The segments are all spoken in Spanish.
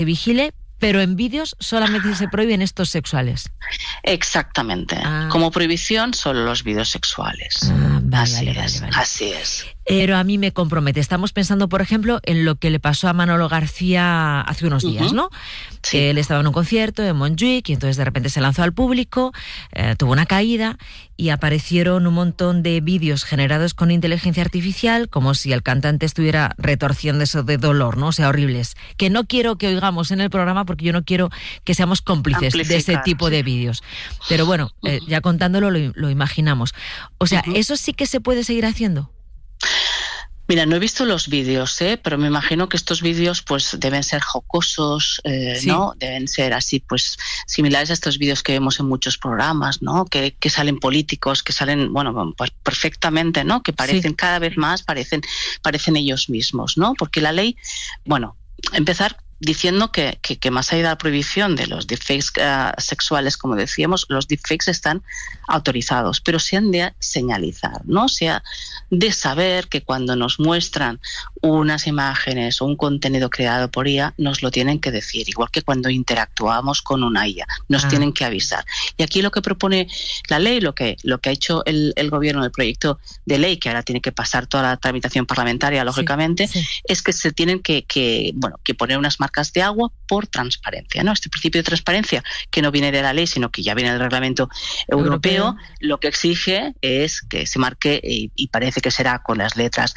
se vigile, pero en vídeos solamente se prohíben estos sexuales. Exactamente. Como prohibición, solo los vídeos sexuales. Vale. Así es. Pero a mí me compromete. Estamos pensando, por ejemplo, en lo que le pasó a Manolo García hace unos días, ¿no? Sí. Él estaba en un concierto en Montjuic y entonces de repente se lanzó al público, tuvo una caída y aparecieron un montón de vídeos generados con inteligencia artificial, como si el cantante estuviera retorciendo eso de dolor, ¿no? O sea, horribles. Que no quiero que oigamos en el programa porque yo no quiero que seamos cómplices de ese tipo de vídeos. Pero bueno, ya contándolo lo imaginamos. O sea, ¿eso sí que se puede seguir haciendo? Mira, no he visto los vídeos, pero me imagino que estos vídeos pues deben ser jocosos, ¿no? Deben ser así, pues similares a estos vídeos que vemos en muchos programas, ¿no? Que salen políticos, que salen, bueno, pues perfectamente, ¿no? Que parecen cada vez más, parecen ellos mismos, ¿no? Porque la ley, bueno, empezar diciendo que más allá de la prohibición de los deepfakes sexuales, como decíamos, los deepfakes están autorizados, pero se han de señalizar, ¿no? Se ha de saber que cuando nos muestran unas imágenes o un contenido creado por IA, nos lo tienen que decir, igual que cuando interactuamos con una IA, nos tienen que avisar. Y aquí lo que propone la ley, lo que ha hecho el gobierno, el proyecto de ley, que ahora tiene que pasar toda la tramitación parlamentaria, lógicamente, es que se tienen que poner unas marcas de agua por transparencia, ¿no? Este principio de transparencia, que no viene de la ley, sino que ya viene del reglamento europeo, lo que exige es que se marque, y parece que será con las letras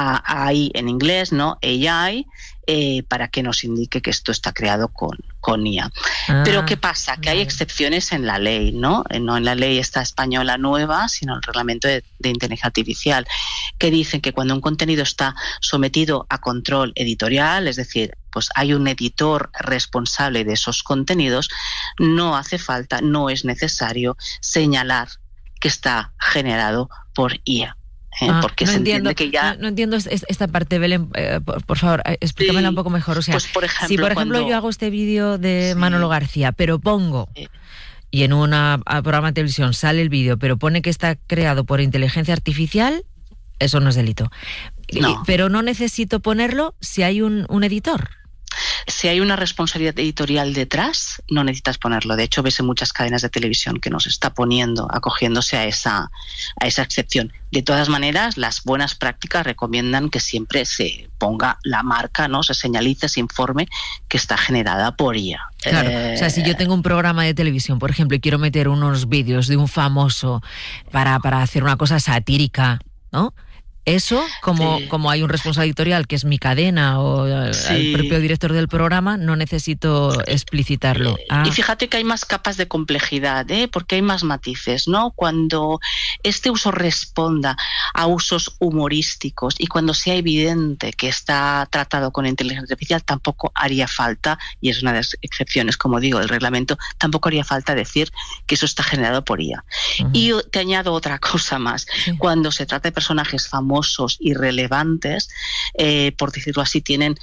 AI en inglés, ¿no? AI, para que nos indique que esto está creado con IA. Pero ¿qué pasa? Que hay excepciones en la ley, ¿no? No en la ley esta española nueva, sino en el reglamento de inteligencia artificial, que dicen que cuando un contenido está sometido a control editorial, es decir, pues hay un editor responsable de esos contenidos, no hace falta, no es necesario señalar que está generado por IA. Porque se entiende que ya... No entiendo esta parte, Belén, por favor, explícamela un poco mejor. O sea, pues por ejemplo, si por ejemplo yo hago este vídeo de Manolo García, pero pongo, y en un programa de televisión sale el vídeo, pero pone que está creado por inteligencia artificial, eso no es delito. No. Pero no necesito ponerlo si hay un editor. Si hay una responsabilidad editorial detrás, no necesitas ponerlo. De hecho, ves en muchas cadenas de televisión que nos está acogiéndose a esa excepción. De todas maneras, las buenas prácticas recomiendan que siempre se ponga la marca, ¿no? Se señalice, se informe que está generada por IA. Claro, o sea, si yo tengo un programa de televisión, por ejemplo, y quiero meter unos vídeos de un famoso para hacer una cosa satírica, ¿no? Eso, como hay un responsable editorial que es mi cadena o el propio director del programa, no necesito explicitarlo. Y fíjate que hay más capas de complejidad, porque hay más matices, ¿no? Cuando este uso responda a usos humorísticos y cuando sea evidente que está tratado con inteligencia artificial, tampoco haría falta, y es una de las excepciones, como digo, del reglamento, tampoco haría falta decir que eso está generado por IA. Y te añado otra cosa más. Cuando se trata de personajes famosos y relevantes, por decirlo así, tienen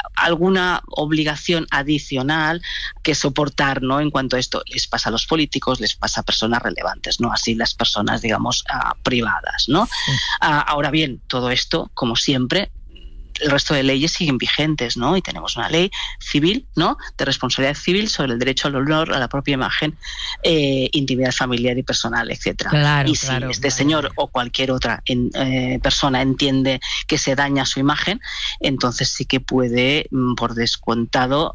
alguna obligación adicional que soportar, ¿no? En cuanto a esto les pasa a los políticos, les pasa a personas relevantes, no así las personas, digamos, privadas, ¿no? Ahora bien, todo esto, como siempre, el resto de leyes siguen vigentes, ¿no? Y tenemos una ley civil, ¿no? De responsabilidad civil sobre el derecho al honor, a la propia imagen, intimidad familiar y personal, etcétera. Claro, y si señor o cualquier otra persona entiende que se daña su imagen, entonces sí que puede, por descontado,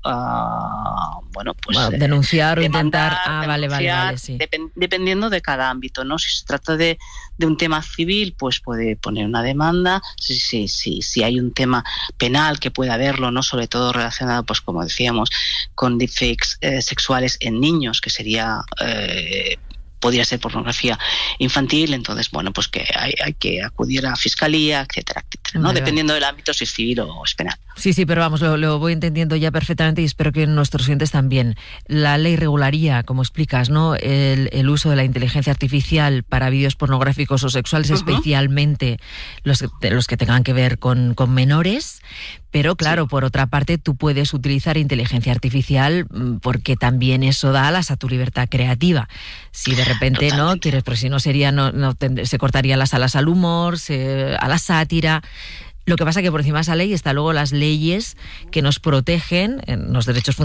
denunciar o intentar. Vale, sí. Dependiendo de cada ámbito, ¿no? Si se trata de un tema civil, pues puede poner una demanda. Si hay un tema penal que puede haberlo, ¿no? Sobre todo relacionado, pues como decíamos, con deepfakes sexuales en niños, que sería podría ser pornografía infantil, entonces, bueno, pues que hay que acudir a fiscalía, etcétera, etcétera, ¿no? Dependiendo del ámbito, si es civil o es penal. Sí, pero vamos, lo voy entendiendo ya perfectamente y espero que nuestros oyentes también. La ley regularía, como explicas, ¿no? El uso de la inteligencia artificial para vídeos pornográficos o sexuales, especialmente los que tengan que ver con menores. Pero claro, por otra parte, tú puedes utilizar inteligencia artificial porque también eso da alas a tu libertad creativa. Si de repente no quieres, pero si no sería, se cortarían las alas al humor, a la sátira. Lo que pasa que por encima de esa ley están luego las leyes que nos protegen en los derechos fundamentales